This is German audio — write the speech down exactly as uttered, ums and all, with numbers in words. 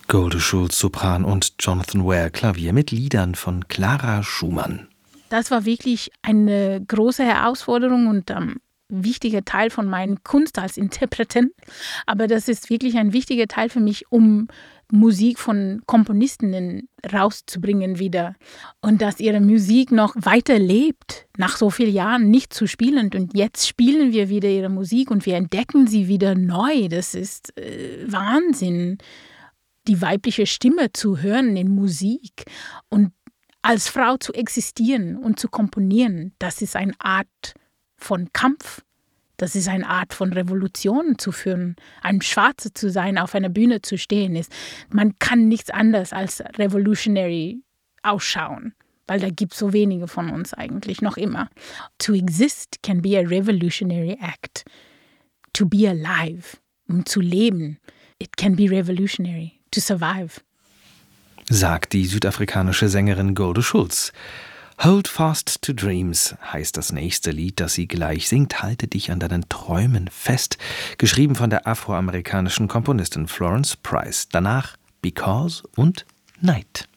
Golde Schulz, Sopran und Jonathan Ware, Klavier mit Liedern von Clara Schumann. Das war wirklich eine große Herausforderung und ein ähm, wichtiger Teil von meiner Kunst als Interpretin. Aber das ist wirklich ein wichtiger Teil für mich, um Musik von Komponistinnen rauszubringen wieder. Und dass ihre Musik noch weiter lebt, nach so vielen Jahren nicht zu spielen. Und jetzt spielen wir wieder ihre Musik und wir entdecken sie wieder neu. Das ist äh, Wahnsinn, die weibliche Stimme zu hören in Musik und als Frau zu existieren und zu komponieren. Das ist eine Art von Kampf. Das ist eine Art von Revolution zu führen. Ein Schwarze zu sein, auf einer Bühne zu stehen, ist, man kann nichts anderes als revolutionary ausschauen, weil da gibt es so wenige von uns eigentlich, noch immer. To exist can be a revolutionary act. To be alive, um zu leben, it can be revolutionary. To survive. Sagt die südafrikanische Sängerin Golde Schulz. Hold Fast to Dreams heißt das nächste Lied, das sie gleich singt. Halte dich an deinen Träumen fest. Geschrieben von der afroamerikanischen Komponistin Florence Price. Danach Because und Night.